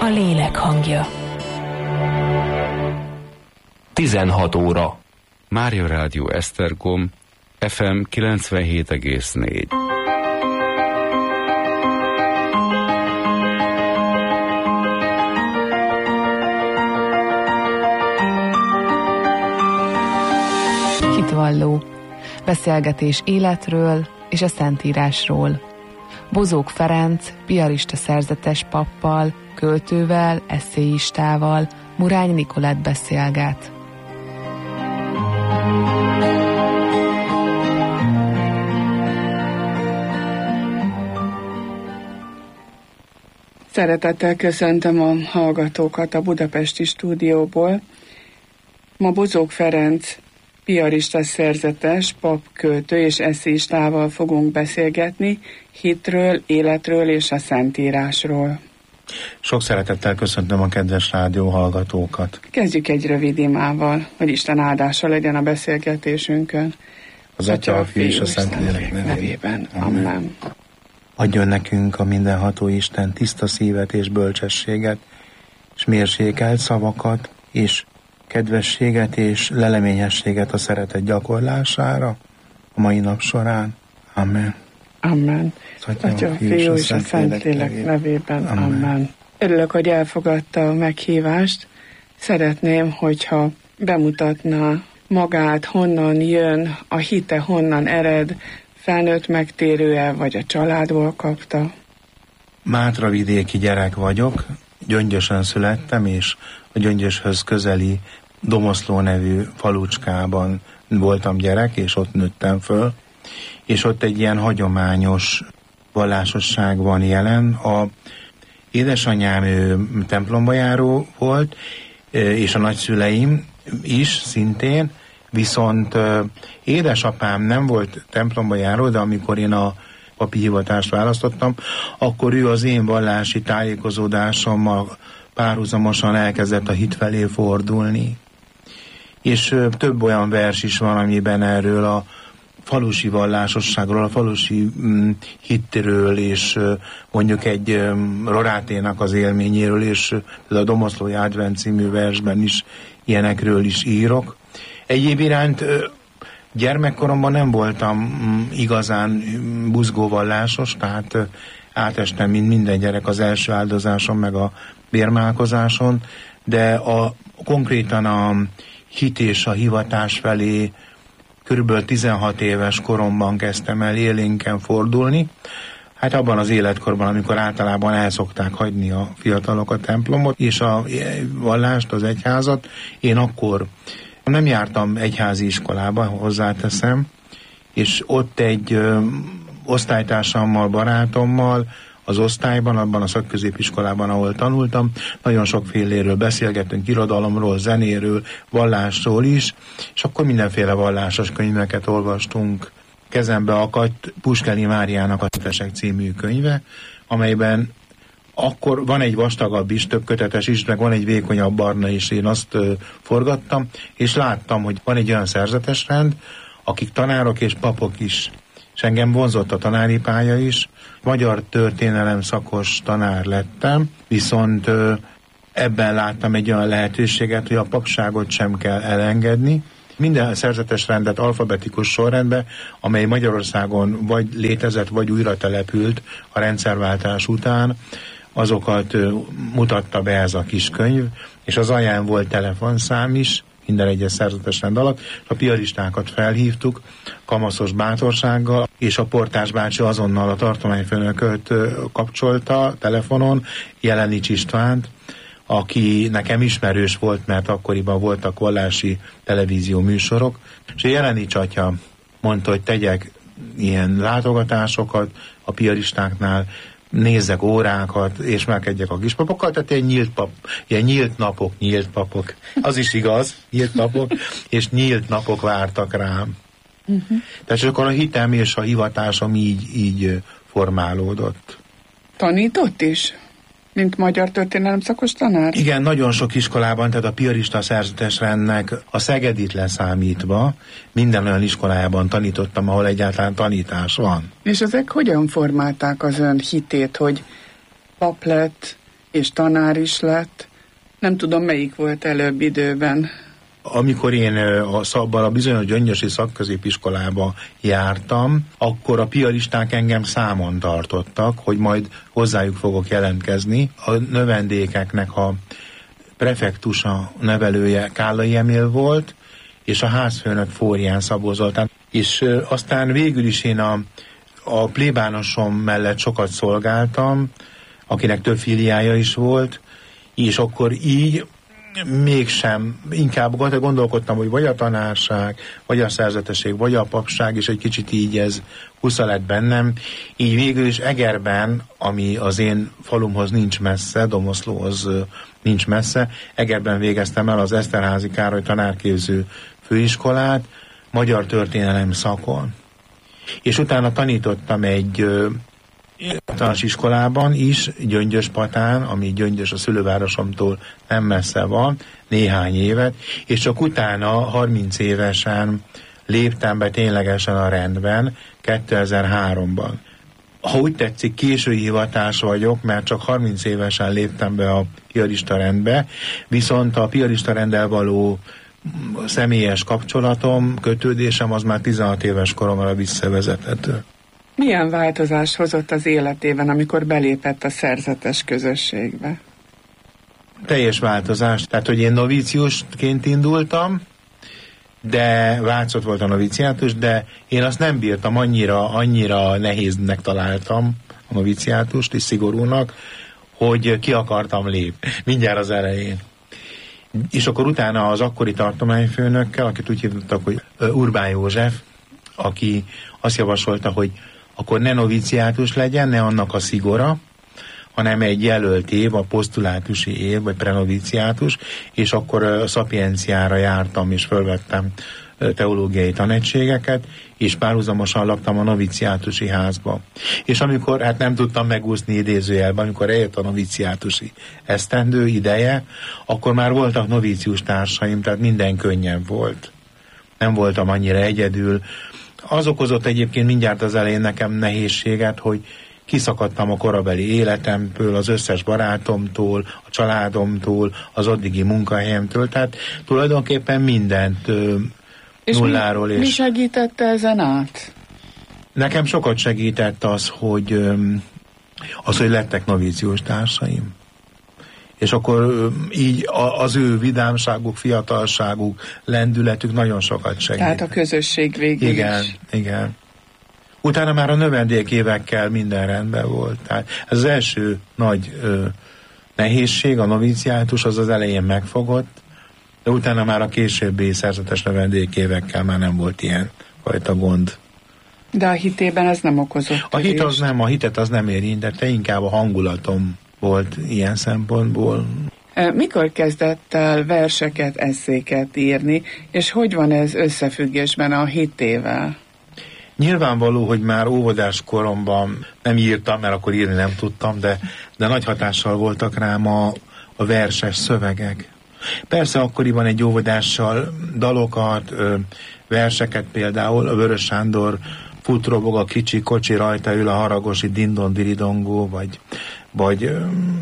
lélek hangja. 16 óra. Mária Rádió Esztergom, FM 97,4. Hitvalló. Beszélgetés életről és a Szentírásról. Bozók Ferenc, piarista szerzetes pappal, költővel, esszéistával, Murány Nikolett beszélget. Szeretettel köszöntöm a hallgatókat a budapesti stúdióból. Ma Bozók Ferenc piarista szerzetes, pap, költő és esszéistával fogunk beszélgetni hitről, életről és a Szentírásról. Sok szeretettel köszöntöm a kedves rádió hallgatókat. Kezdjük egy rövid imával, hogy Isten áldása legyen a beszélgetésünkön. Az Atya, a Fiú és a Szentlélek nevében. Amen. Adjon nekünk a mindenható Isten tiszta szívet és bölcsességet, és mérsékelt szavakat, és kedvességet és leleményességet a szeretet gyakorlására a mai nap során. Amen. Amen. Atya, a Fiú és a Szentlélek nevében. Amen. Örülök, hogy elfogadta a meghívást. Szeretném, hogyha bemutatna magát, honnan jön, a hite honnan ered, felnőtt megtérő-e, vagy a családból kapta? Mátravidéki gyerek vagyok, Gyöngyösön születtem, és a Gyöngyöshöz közeli Domoszló nevű falucskában voltam gyerek, és ott nőttem föl, és ott egy ilyen hagyományos vallásosság van jelen. A édesanyám templomba járó volt, és a nagyszüleim is szintén, viszont édesapám nem volt templomba járó, de amikor én a papi hivatást választottam, akkor ő az én vallási tájékozódásommal párhuzamosan elkezdett a hit felé fordulni. És több olyan vers is van, amiben erről a falusi vallásosságról, a falusi hitről, és mondjuk egy Roráténak az élményéről, és a Domoszlói Advent című versben is ilyenekről is írok. Egyéb iránt gyermekkoromban nem voltam igazán buzgóvallásos, tehát átestem, mint minden gyerek, az első áldozáson, meg a bérmálkozáson, de konkrétan a hit és a hivatás felé körülbelül 16 éves koromban kezdtem el élénken fordulni. Hát abban az életkorban, amikor általában el szokták hagyni a fiatalok a templomot és a vallást, az egyházat, én akkor nem jártam egyházi iskolába, hozzáteszem, és ott egy osztálytársammal, barátommal az osztályban, abban a szakközépiskolában, ahol tanultam, nagyon sokféléről beszélgettünk, irodalomról, zenéről, vallásról is, és akkor mindenféle vallásos könyveket olvastunk. Kezembe akadt Puskeli Máriának a Tetesek című könyve, amelyben akkor van egy vastagabb is, több kötetes is, meg van egy vékonyabb barna is, én azt forgattam, és láttam, hogy van egy olyan szerzetesrend, akik tanárok és papok is, és engem vonzott a tanári pálya is. Magyar történelem szakos tanár lettem, viszont ebben láttam egy olyan lehetőséget, hogy a papságot sem kell elengedni. Minden szerzetes rendet alfabetikus sorrendbe, amely Magyarországon vagy létezett, vagy újra települt a rendszerváltás után, azokat mutatta be ez a kis könyv, és az alján volt telefonszám is, minden egyes szerzetes rend alatt, és a piaristákat felhívtuk kamaszos bátorsággal, és a portás bácsi azonnal a tartományfőnököt kapcsolta telefonon, Jelenics Istvánt, aki nekem ismerős volt, mert akkoriban voltak vallási televízió műsorok, és Jelenics atya mondta, hogy tegyek ilyen látogatásokat a piaristáknál, nézzek órákat, és megkedjek a kispapokkal, tehát ilyen nyílt napok, az is igaz, nyílt napok, és nyílt napok vártak rám. Tehát akkor a hitem és a hivatásom így formálódott. Tanított is? Mint magyar történelem szakos tanár? Igen, nagyon sok iskolában, tehát a piarista szerzetesrendnek a Szegedit leszámítva minden olyan iskolájában tanítottam, ahol egyáltalán tanítás van. És ezek hogyan formálták az ön hitét, hogy pap lett, és tanár is lett. Nem tudom, melyik volt előbb időben. Amikor én abban a bizonyos Gyöngyösi szakközépiskolába jártam, akkor a piaristák engem számon tartottak, hogy majd hozzájuk fogok jelentkezni. A növendékeknek a prefektusa, nevelője Kállai Emil volt, és a házfőnök Fórián Szabó Zoltán. És aztán végül is én a plébánosom mellett sokat szolgáltam, akinek több filiája is volt, és akkor így mégsem, inkább gondolkodtam, hogy vagy a tanárság, vagy a szerzetesség, vagy a papság, és egy kicsit így ez husza lett bennem. Így végül is Egerben, ami az én falumhoz nincs messze, Domoszlóhoz nincs messze, Egerben végeztem el az Eszterházy Károly tanárképző főiskolát, magyar történelem szakon. És utána tanítottam egy általános iskolában is, Gyöngyöspatán, ami Gyöngyös a szülővárosomtól nem messze van, néhány évet, és csak utána 30 évesen léptem be ténylegesen a rendben, 2003-ban. Ha úgy tetszik, késői hivatás vagyok, mert csak 30 évesen léptem be a piarista rendbe, viszont a piarista renddel való személyes kapcsolatom, kötődésem az már 16 éves koromra visszavezethető. Milyen változást hozott az életében, amikor belépett a szerzetes közösségbe? Teljes változás. Tehát, hogy én novíciusként indultam, de Vácott volt a noviciátus, de én azt nem bírtam, annyira nehéznek találtam a noviciátust, és szigorúnak, hogy ki akartam lépni. Mindjárt az elején. És akkor utána az akkori tartományfőnökkel, akit úgy hívtak, hogy Urbán József, aki azt javasolta, hogy akkor ne noviciátus legyen, ne annak a szigora, hanem egy jelölt év, a posztulátusi év, vagy prenoviciátus, és akkor a szapienciára jártam, és fölvettem teológiai tanegységeket, és párhuzamosan laktam a noviciátusi házba. És amikor, hát nem tudtam megúszni idézőjelben, amikor eljött a noviciátusi esztendő ideje, akkor már voltak novicius társaim, tehát minden könnyebb volt. Nem voltam annyira egyedül. Az okozott egyébként mindjárt az elején nekem nehézséget, hogy kiszakadtam a korabeli életemből, az összes barátomtól, a családomtól, az addigi munkahelyemtől, tehát tulajdonképpen mindent nulláról. És mi segítette ezen át? Nekem sokat segített az, hogy lettek novíciós társaim. És akkor így az ő vidámságuk, fiatalságuk, lendületük nagyon sokat segít. Tehát a közösség végül igen, is. Igen. Utána már a növendékévekkel minden rendben volt. Tehát ez az első nagy nehézség, a noviciátus az elején megfogott, de utána már a későbbi szerzetes növendékévekkel már nem volt ilyen fajta gond. De a hitében ez nem okozott. A hitet az nem érintette, inkább a hangulatom volt ilyen szempontból. Mikor kezdett el verseket, esszéket írni, és hogy van ez összefüggésben a hitével? Nyilvánvaló, hogy már óvodás koromban nem írtam, mert akkor írni nem tudtam, de nagy hatással voltak rám a verses szövegek. Persze akkoriban egy óvodással dalokat, verseket például, a Vörös Sándor futrobog a kicsi kocsi, rajta ül a haragosi dindon diridongó, vagy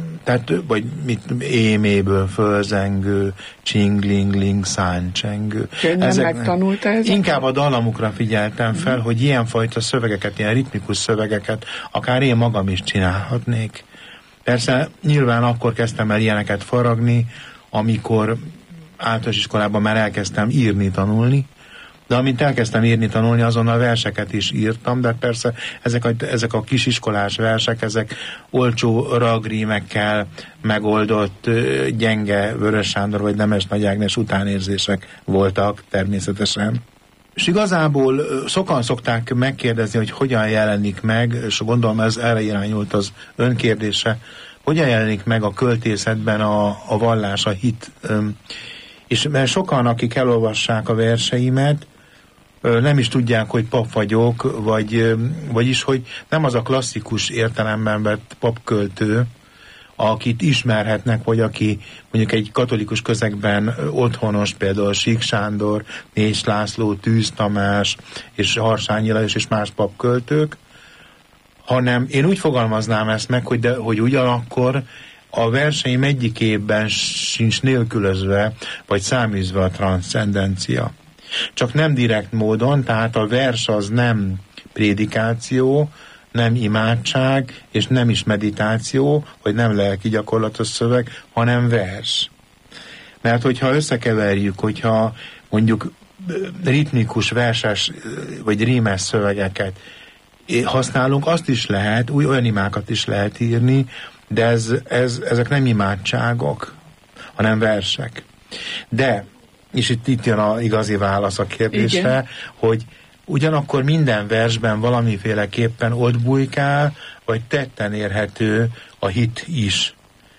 éméből fölzengő, csinglingling, száncsengő. Könnyen megtanulta ezeket? Inkább a dallamukra figyeltem fel, hogy ilyenfajta szövegeket, ilyen ritmikus szövegeket akár én magam is csinálhatnék. Persze nyilván akkor kezdtem el ilyeneket faragni, amikor általános iskolában már elkezdtem írni, tanulni, de amint elkezdtem írni, tanulni, azonnal verseket is írtam, de persze ezek a kisiskolás versek, ezek olcsó ragrímekkel megoldott, gyenge Vörös Sándor vagy Nemes Nagy Ágnes utánérzések voltak természetesen. És igazából sokan szokták megkérdezni, hogy hogyan jelenik meg, és gondolom ez erre irányult az önkérdése, hogyan jelenik meg a költészetben a vallás, a hit. És mert sokan, akik elolvassák a verseimet, nem is tudják, hogy pap vagyok, vagyis, hogy nem az a klasszikus értelemben vett papköltő, akit ismerhetnek, vagy aki mondjuk egy katolikus közegben otthonos, például Sík Sándor, Nés László, Tűz Tamás, és Harsányi Lajos és más papköltők, hanem én úgy fogalmaznám ezt meg, hogy ugyanakkor a verseim egyikében sincs nélkülözve, vagy száműzve a transzcendencia. Csak nem direkt módon, tehát a vers az nem prédikáció, nem imádság, és nem is meditáció, vagy nem lelki gyakorlatos szöveg, hanem vers. Mert hogyha összekeverjük, hogyha mondjuk ritmikus, verses, vagy rímes szövegeket használunk, azt is lehet, olyan imákat is lehet írni, de ezek nem imádságok, hanem versek. De, és itt jön az igazi válasz a kérdésre, igen, hogy ugyanakkor minden versben valamiféleképpen ott bujkál, vagy tetten érhető a hit is.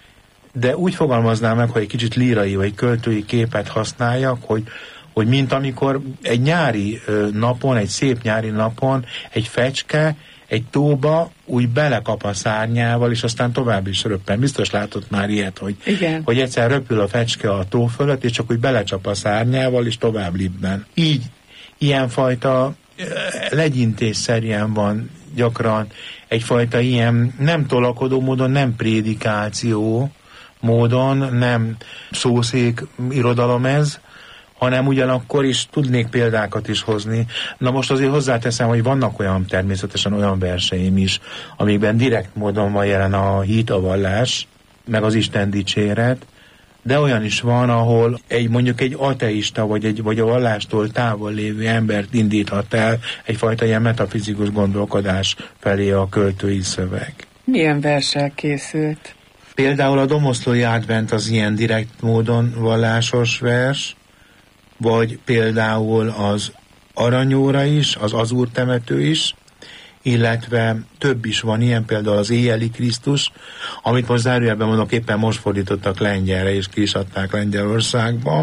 De úgy fogalmaznám meg, hogy egy kicsit lírai vagy költői képet használjak, hogy mint amikor egy nyári napon, egy szép nyári napon egy fecske egy tóba úgy belekap a szárnyával, és aztán tovább is röppen. Biztos látott már ilyet, hogy egyszer röpül a fecske a tó fölött, és csak úgy belecsap a szárnyával, és tovább libben. Így, ilyenfajta legyintésszerűen van gyakran egyfajta ilyen nem tolakodó módon, nem prédikáció módon, nem szószék irodalom ez, hanem ugyanakkor is tudnék példákat is hozni. Na most azért hozzáteszem, hogy vannak természetesen olyan verseim is, amikben direkt módon van jelen a hit, a vallás, meg az Isten dicséret, de olyan is van, ahol mondjuk egy ateista, vagy a vallástól távol lévő embert indíthat el egyfajta ilyen metafizikus gondolkodás felé a költői szöveg. Milyen versel készült? Például a Domoszlói Advent az ilyen direkt módon vallásos vers, vagy például az Aranyóra is, az Azúr temető is, illetve több is van ilyen, például az Éjjeli Krisztus, amit most zárójelben mondok, éppen most fordítottak lengyelre, és ki is adták Lengyelországba,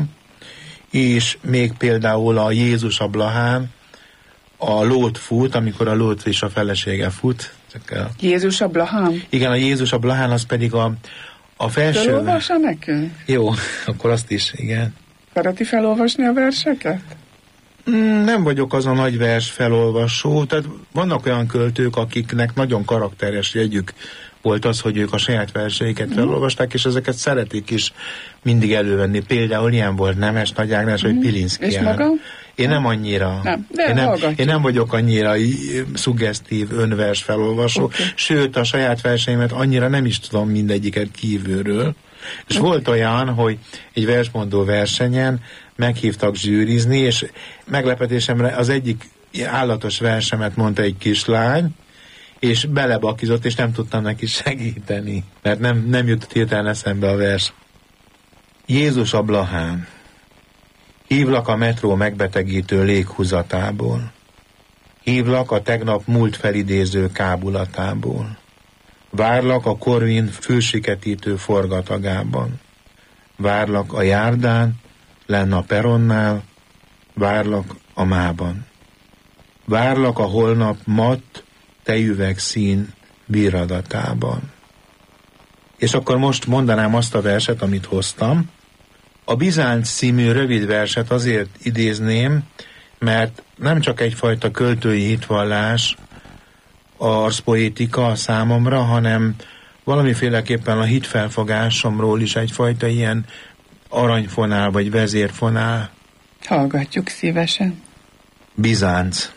és még például a Jézus a Blahán, a Lót fut, amikor a Lót és a felesége fut. Jézus a Blahán? Igen, a Jézus a Blahán, az pedig a felső... Felolvassa nekünk? Jó, akkor azt is, igen. Szereti felolvasni a verseket? Nem vagyok az a nagy vers felolvasó, tehát vannak olyan költők, akiknek nagyon karakteres jegyük volt az, hogy ők a saját verseiket felolvasták, és ezeket szeretik is mindig elővenni. Például ilyen volt Nemes Nagy Ágnes, vagy Pilinszky. És maga? Én nem annyira. Én nem vagyok annyira szuggesztív önvers felolvasó, sőt a saját verseimet annyira nem is tudom mindegyiket kívülről. És volt olyan, hogy egy versmondó versenyen meghívtak zsűrizni, és meglepetésemre az egyik állatos versemet mondta egy kislány, és belebakizott, és nem tudtam neki segíteni, mert nem jutott hirtelen eszembe a vers. Jézus a Blahán. Hívlak a metró megbetegítő léghúzatából. Hívlak a tegnap múlt felidéző kábulatából. Várlak a Corvin fülsiketítő forgatagában. Várlak a járdán, lenn a peronnál, várlak a mában. Várlak a holnap matt, tejüveg szín bíradatában. És akkor most mondanám azt a verset, amit hoztam. A Bizánc című rövid verset azért idézném, mert nem csak egyfajta költői hitvallás, arszpoétika számomra, hanem valamiféleképpen a hitfelfogásomról is egyfajta ilyen aranyfonál vagy vezérfonál. Hallgatjuk szívesen. Bizánc.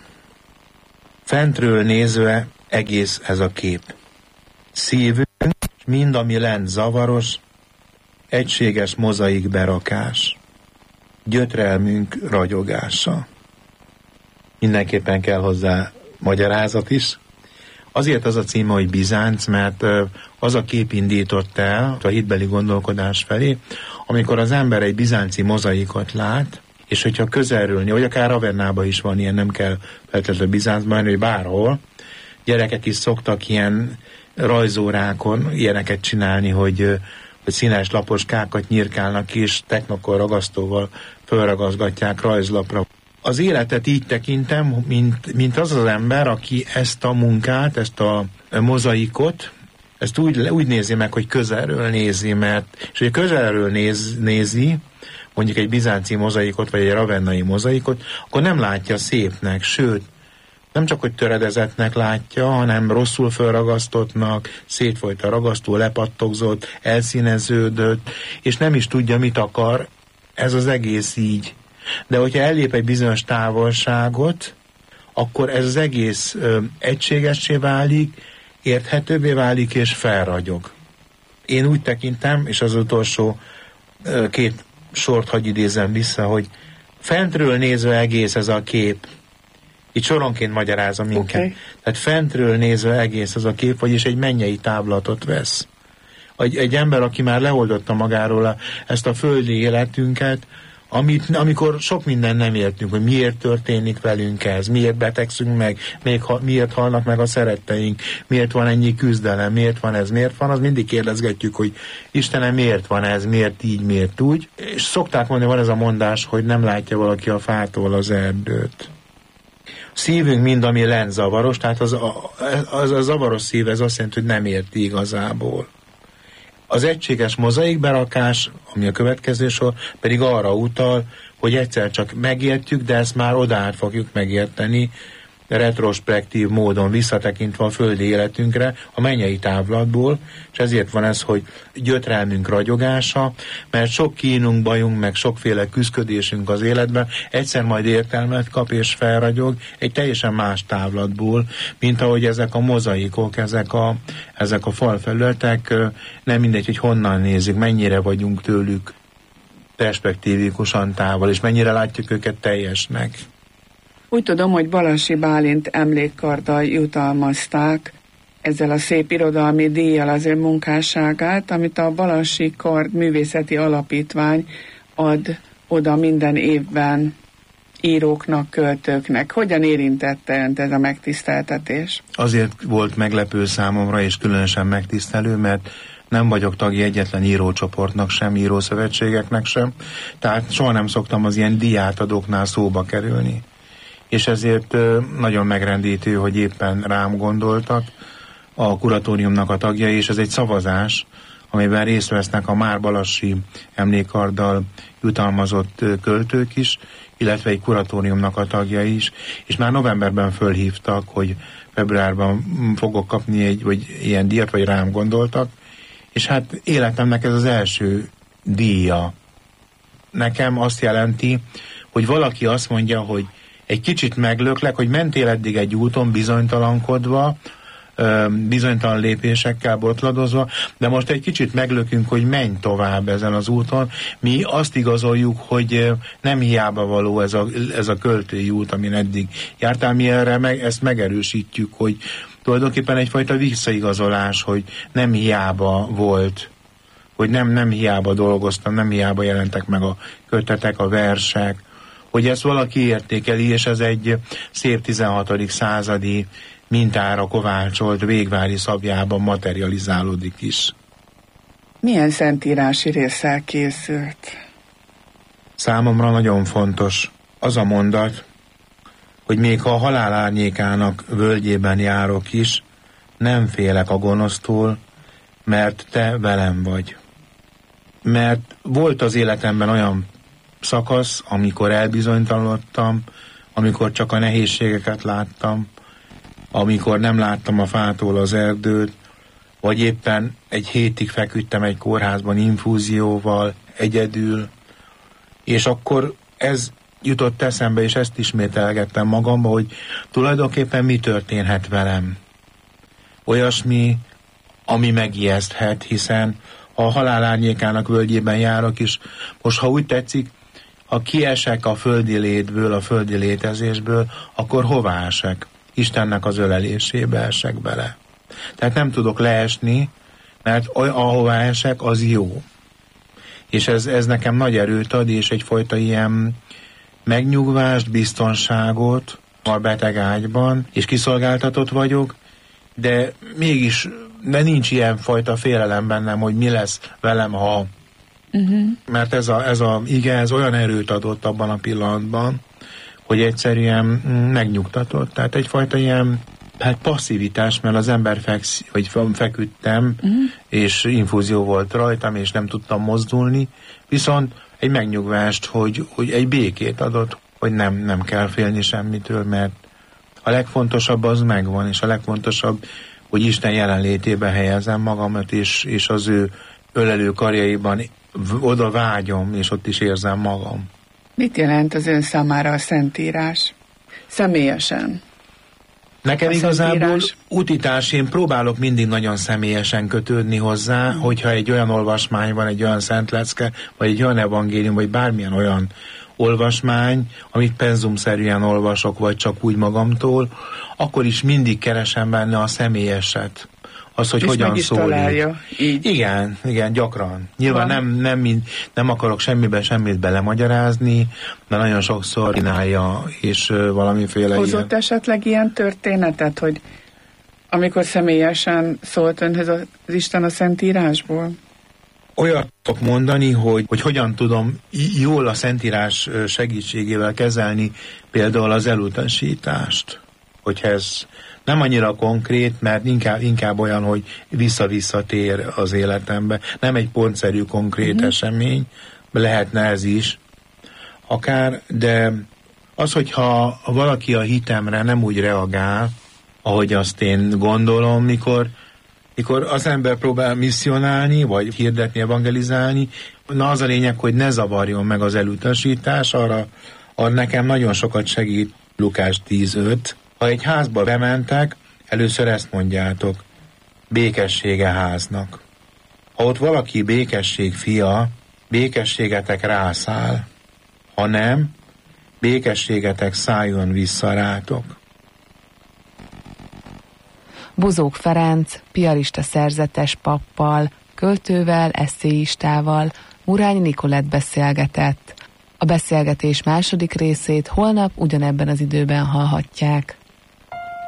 Fentről nézve egész ez a kép. Szívünk, mind ami lent zavaros, egységes mozaik berakás. Gyötrelmünk ragyogása. Mindenképpen kell hozzá magyarázat is. Azért az a címe, hogy Bizánc, mert az a kép indított el a hitbeli gondolkodás felé, amikor az ember egy bizánci mozaikot lát, és hogyha közelről, vagy akár Ravennában is van ilyen, nem kell feltétlenül Bizáncban, hogy bárhol, gyerekek is szoktak ilyen rajzórákon ilyeneket csinálni, hogy színes laposkákat nyírkálnak és technokor ragasztóval fölragazgatják rajzlapra. Az életet így tekintem, mint az az ember, aki ezt a munkát, ezt a mozaikot, ezt úgy nézi meg, hogy közelről nézi, és hogy közelről nézi, mondjuk egy bizánci mozaikot, vagy egy ravennai mozaikot, akkor nem látja szépnek, sőt, nem csak, hogy töredezetnek látja, hanem rosszul fölragasztottnak, szétfolyt a ragasztó, lepattogzott, elszíneződött, és nem is tudja, mit akar, ez az egész így. De hogyha ellép egy bizonyos távolságot, akkor ez az egész egységessé válik, érthetőbbé válik, és felragyog. Én úgy tekintem, és az utolsó 2 sort hadd idézem vissza, hogy fentről nézve egész ez a kép, itt soronként magyarázom minket. Okay. Tehát fentről nézve egész ez a kép, vagyis egy mennyei távlatot vesz. Egy ember, aki már leoldotta magáról ezt a földi életünket, amikor sok minden nem értünk, hogy miért történik velünk ez, miért betegszünk meg, miért halnak meg a szeretteink, miért van ennyi küzdelem, miért van ez, miért van, az mindig kérdezgetjük, hogy Istenem, miért van ez, miért így, miért úgy. És szokták mondani, van ez a mondás, hogy nem látja valaki a fától az erdőt. Szívünk mind, ami lent zavaros, tehát az a zavaros szív, ez azt jelenti, hogy nem érti igazából. Az egységes mozaikberakás, ami a következő sor, pedig arra utal, hogy egyszer csak megértjük, de ezt már odaát fogjuk megérteni, retrospektív módon visszatekintve a földi életünkre, a mennyei távlatból, és ezért van ez, hogy gyötrelmünk ragyogása, mert sok kínunk, bajunk, meg sokféle küszködésünk az életben egyszer majd értelmet kap és felragyog egy teljesen más távlatból, mint ahogy ezek a mozaikok, ezek a falfelületek, nem mindegy, hogy honnan nézik, mennyire vagyunk tőlük perspektívikusan távol, és mennyire látjuk őket teljesnek. Úgy tudom, hogy Balassi Bálint emlékkarddal jutalmazták ezzel a szép irodalmi díjjal az ön munkásságát, amit a Balassi Kard Művészeti Alapítvány ad oda minden évben íróknak, költőknek. Hogyan érintette önt ez a megtiszteltetés? Azért volt meglepő számomra, és különösen megtisztelő, mert nem vagyok tagja egyetlen írócsoportnak sem, írószövetségeknek sem, tehát soha nem szoktam az ilyen díjátadóknál szóba kerülni. És ezért nagyon megrendítő, hogy éppen rám gondoltak a kuratóriumnak a tagjai, és ez egy szavazás, amiben részt vesznek a Már Balassi emlékkarddal jutalmazott költők is, illetve egy kuratóriumnak a tagjai is, és már novemberben fölhívtak, hogy februárban fogok kapni egy ilyen díjat, vagy rám gondoltak, és hát életemnek ez az első díja. Nekem azt jelenti, hogy valaki azt mondja, hogy egy kicsit meglöklek, hogy mentél eddig egy úton bizonytalankodva, bizonytalan lépésekkel botladozva, de most egy kicsit meglökünk, hogy menj tovább ezen az úton. Mi azt igazoljuk, hogy nem hiába való ez a költői út, amin eddig jártál, mi erre ezt megerősítjük, hogy tulajdonképpen egyfajta visszaigazolás, hogy nem hiába volt, hogy nem hiába dolgoztam, nem hiába jelentek meg a kötetek, a versek, hogy ezt valaki értékeli, és ez egy szép 16. századi mintára kovácsolt végvári szabjában materializálódik is. Milyen szentírási résszel készült? Számomra nagyon fontos az a mondat, hogy még ha a halál árnyékának völgyében járok is, nem félek a gonosztól, mert te velem vagy. Mert volt az életemben olyan szakasz, amikor elbizonytalanodtam, amikor csak a nehézségeket láttam, amikor nem láttam a fától az erdőt, vagy éppen egy hétig feküdtem egy kórházban infúzióval, egyedül, és akkor ez jutott eszembe, és ezt ismételgettem magamba, hogy tulajdonképpen mi történhet velem. Olyasmi, ami megijeszthet, hiszen ha a halál árnyékának völgyében járok is, most ha úgy tetszik, ha kiesek a földi létből, a földi létezésből, akkor hová esek? Istennek az ölelésébe esek bele. Tehát nem tudok leesni, mert ahová esek, az jó. És ez nekem nagy erőt ad, és egyfajta ilyen megnyugvást, biztonságot a beteg ágyban, és kiszolgáltatott vagyok, de mégis nincs ilyen fajta félelem bennem, hogy mi lesz velem, ha... Mert ez olyan erőt adott abban a pillanatban, hogy egyszerűen megnyugtatott. Tehát egyfajta ilyen passzivitás, mert az ember feküdtem, és infúzió volt rajtam, és nem tudtam mozdulni, viszont egy megnyugvást, hogy egy békét adott, hogy nem kell félni semmitől, mert A legfontosabb az megvan, és a legfontosabb, hogy Isten jelenlétében helyezem magamat, és az ő ölelő karjaiban oda vágyom, és ott is érzem magam. Mit jelent az ön számára a Szentírás? Személyesen. Nekem igazából utitás, én próbálok mindig nagyon személyesen kötődni hozzá, hogyha egy olyan olvasmány van, egy olyan szentlecke, vagy egy olyan evangélium, vagy bármilyen olyan olvasmány, amit penzumszerűen olvasok, vagy csak úgy magamtól, akkor is mindig keresem benne a személyeset. Az, hogy és hogyan szólít. Igen, gyakran. Nyilván nem akarok semmit belemagyarázni, de nagyon sokszor csinálja, és valamiféle hozott esetleg ilyen történetet, hogy amikor személyesen szólt önhöz az Isten a Szentírásból? Olyat tudok mondani, hogy hogyan tudom jól a Szentírás segítségével kezelni például az elutasítást. Hogyha ez nem annyira konkrét, mert inkább olyan, hogy vissza-vissza tér az életembe. Nem egy pontszerű konkrét esemény, lehetne ez is akár, de az, hogyha valaki a hitemre nem úgy reagál, ahogy azt én gondolom, mikor az ember próbál misszionálni, vagy hirdetni, evangelizálni, na az a lényeg, hogy ne zavarjon meg az elutasítás, arra nekem nagyon sokat segít Lukás 10:5. Ha egy házba bementek, először ezt mondjátok, békessége háznak. Ha ott valaki békesség fia, békességetek rászáll. Ha nem, békességetek szálljon vissza rátok. Bozók Ferenc, piarista szerzetes pappal, költővel, esszéistával, Murányi Nikolett beszélgetett. A beszélgetés második részét holnap ugyanebben az időben hallhatják.